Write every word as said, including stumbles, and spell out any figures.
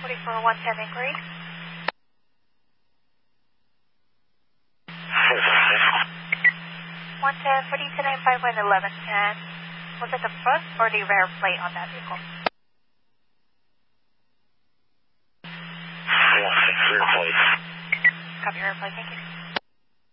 Ready for one ten inquiry. one ten, forty to nine five one eleven ten. Was it the front or the rear plate on that vehicle? Yeah, rear plate. Copy rear plate, thank you.